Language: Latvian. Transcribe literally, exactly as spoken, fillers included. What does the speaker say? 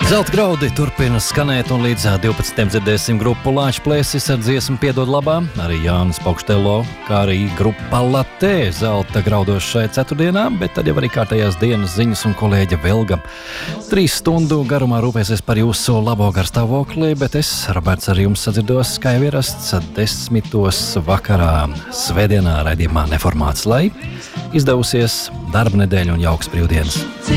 Zelta graudi turpina skanēt, un līdz divpadsmitiem dzirdēsim grupu Lāčplēsis ar dziesmu Piedod labā, arī Jānis Paukštelo, kā arī grupa Latē zelta graudos šai ceturtdienā, bet tad jau arī kārtējās dienas ziņas un kolēģa Velga. Trīs stundu garumā rūpēsies par jūsu labo garstāvokli, bet es, Roberts, ar jums sadzirdos, kā jau ierasts, desmitos vakarā svētdienā raidījumā Neformāts, lai izdevusies darba nedēļa un jauks brīvdienas.